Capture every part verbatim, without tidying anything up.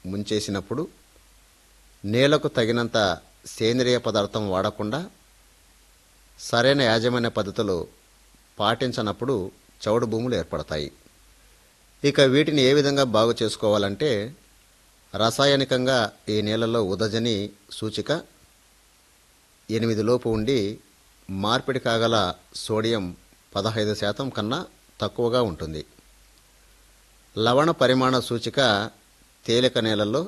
ముంచేసినప్పుడు నేలకు తగినంత సేంద్రియ పదార్థం వాడకుండా సరైన యాజమాన్య పద్ధతులు పాటించనప్పుడు చౌడు భూములు ఏర్పడతాయి. ఇక వీటిని ఏ విధంగా బాగు చేసుకోవాలంటే రసాయనికంగా ఈ నేలలో ఉదజని సూచిక ఎనిమిది లోపు ఉండి మార్పిడి కాగల సోడియం పదహైదు శాతం కన్నా తక్కువగా ఉంటుంది. లవణ పరిమాణ సూచిక తేలిక నేలల్లో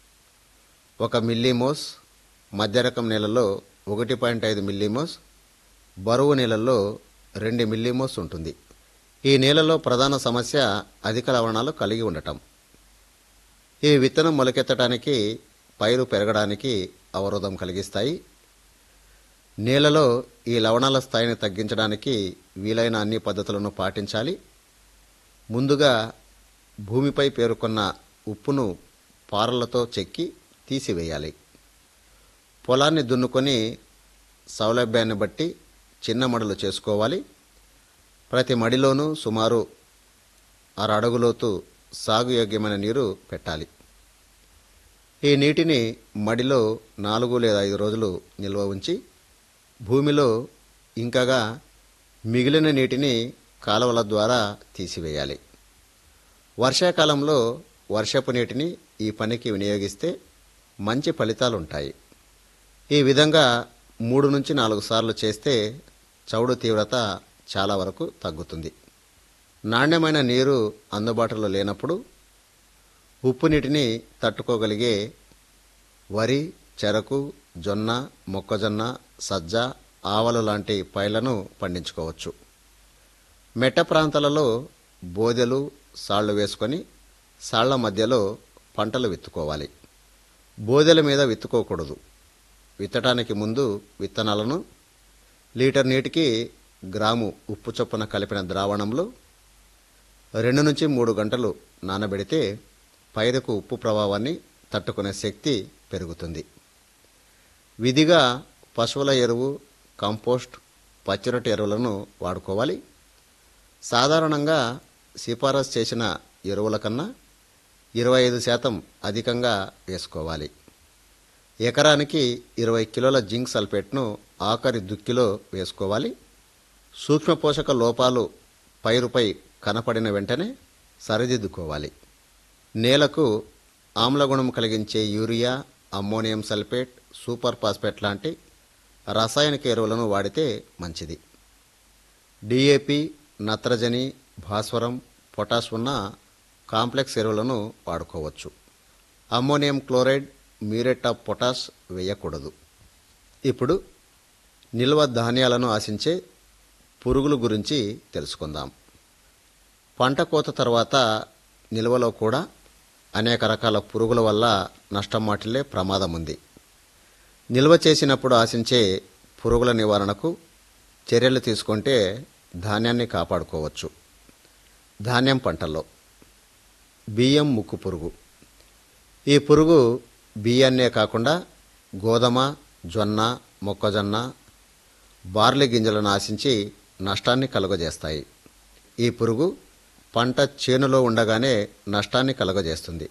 ఒక మిల్లీమోస్, మధ్యరకం నేలల్లో ఒకటి పాయింట్ ఐదు మిల్లీమోస్, బరువు నేలల్లో రెండు మిల్లీమోస్ ఉంటుంది. ఈ నేలలో ప్రధాన సమస్య అధిక లవణాలు కలిగి ఉండటం. ఈ విత్తనం మొలకెత్తడానికి, పైరు పెరగడానికి అవరోధం కలిగిస్తాయి. నేలలో ఈ లవణాల స్థాయిని తగ్గించడానికి వీలైన అన్ని పద్ధతులను పాటించాలి. ముందుగా భూమిపై పేరుకున్న ఉప్పును పారలతో చెక్కి తీసివేయాలి. పొలాన్ని దున్నుకొని సౌలభ్యాన్ని బట్టి చిన్న మడులు చేసుకోవాలి. ప్రతి మడిలోనూ సుమారు అర అడుగులోతు సాగుయోగ్యమైన నీరు పెట్టాలి. ఈ నీటిని మడిలో నాలుగు లేదా ఐదు రోజులు నిల్వ ఉంచి భూమిలో ఇంకగా మిగిలిన నీటిని కాలువల ద్వారా తీసివేయాలి. వర్షాకాలంలో వర్షపు నీటిని ఈ పనికి వినియోగిస్తే మంచి ఫలితాలుంటాయి. ఈ విధంగా మూడు నుంచి నాలుగు సార్లు చేస్తే చౌడు తీవ్రత చాలా వరకు తగ్గుతుంది. నాణ్యమైన నీరు అందుబాటులో లేనప్పుడు ఉప్పు నీటిని తట్టుకోగలిగే వరి, చెరకు, జొన్న, మొక్కజొన్న, సజ్జ, ఆవలు లాంటి పైర్లను పండించుకోవచ్చు. మెట్ట ప్రాంతాలలో బోదెలు, సాళ్లు వేసుకొని సాళ్ల మధ్యలో పంటలు విత్తుకోవాలి. బోదెల మీద విత్తుకోకూడదు. విత్తడానికి ముందు విత్తనాలను లీటర్ నీటికి గ్రాము ఉప్పు చొప్పున కలిపిన ద్రావణంలో రెండు నుంచి మూడు గంటలు నానబెడితే పైరుకు ఉప్పు ప్రభావాన్ని తట్టుకునే శక్తి పెరుగుతుంది. విధిగా పశువుల ఎరువు, కంపోస్ట్, పచ్చిరొట్ట ఎరువులను వాడుకోవాలి. సాధారణంగా సిఫారసు చేసిన ఎరువుల కన్నా ఇరవై ఐదు శాతం అధికంగా వేసుకోవాలి. ఎకరానికి ఇరవై కిలోల జింక్ సల్ఫేట్ను ఆఖరి దుక్కిలో వేసుకోవాలి. సూక్ష్మ పోషక లోపాలు పైరుపై కనపడిన వెంటనే సరిదిద్దుకోవాలి. నేలకు ఆమ్లగుణం కలిగించే urea, ammonium sulphate, super phosphate లాంటి రసాయనిక ఎరువులను వాడితే మంచిది. డిఏపి, నత్రజని, భాస్వరం, పొటాష్ ఉన్న కాంప్లెక్స్ ఎరువులను వాడుకోవచ్చు. Ammonium chloride, muriate of potash వేయకూడదు. ఇప్పుడు నిల్వ ధాన్యాలను ఆశించే పురుగుల గురించి తెలుసుకుందాం. పంట కోత తర్వాత నిల్వలో కూడా అనేక రకాల పురుగుల వల్ల నష్టం వాటిల్లే ప్రమాదం ఉంది. నిల్వ చేసినప్పుడు ఆశించే పురుగుల నివారణకు చర్యలు తీసుకుంటే ధాన్యాన్ని కాపాడుకోవచ్చు. ధాన్యం పంటల్లో బియ్యం ముక్కు పురుగు. ఈ పురుగు బియ్యాన్నే కాకుండా గోధుమ, జొన్న, మొక్కజొన్న, బార్లీ గింజలను ఆశించి నష్టాన్ని కలుగజేస్తాయి. ఈ పురుగు పంట చేనులో ఉండగానే నష్టాన్ని కలుగజేస్తుంది.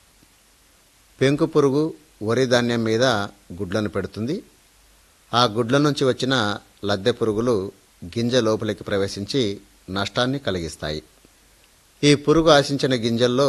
పెంకు పురుగు వరి ధాన్యం మీద గుడ్లను పెడుతుంది. ఆ గుడ్ల నుంచి వచ్చిన లద్దె పురుగులు గింజ లోపలికి ప్రవేశించి నష్టాన్ని కలిగిస్తాయి. ఈ పురుగు ఆశించిన గింజల్లో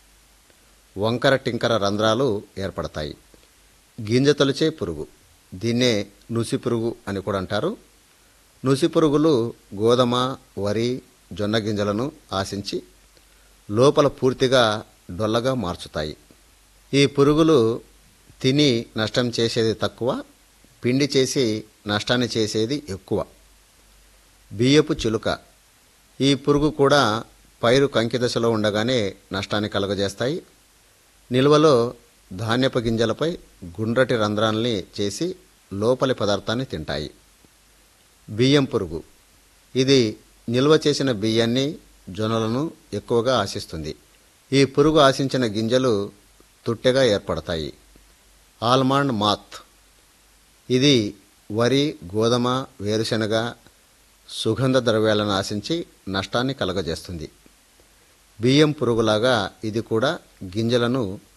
వంకర టింకర రంధ్రాలు ఏర్పడతాయి. గింజ తొలిచే పురుగు, దీన్నే నుసి పురుగు అని కూడా అంటారు. నుసి పురుగులు గోధుమ, వరి, జొన్న గింజలను ఆశించి లోపల పూర్తిగా డొల్లగా మార్చుతాయి. ఈ పురుగులు తిని నష్టం చేసేది తక్కువ, పిండి చేసి నష్టాన్ని చేసేది ఎక్కువ. బియ్యపు చిలుక. ఈ పురుగు కూడా పైరు కంకి దశలో ఉండగానే నష్టాన్ని కలుగజేస్తాయి. నిల్వలో ధాన్యపు గింజలపై గుండ్రటి రంధ్రాల్ని చేసి లోపలి పదార్థాన్ని తింటాయి. బియ్యం పురుగు. ఇది నిల్వ చేసిన బియ్యాన్ని, జొన్నలను ఎక్కువగా ఆశిస్తుంది. ఈ పురుగు ఆశించిన గింజలు తుట్టెగా ఏర్పడతాయి. ఆల్మండ్ మాత్. ఇది వరి, గోధుమ, వేరుశెనగ, సుగంధ ద్రవ్యాలను ఆశించి నష్టాన్ని కలుగజేస్తుంది. బియ్యం పురుగులాగా ఇది కూడా గింజలను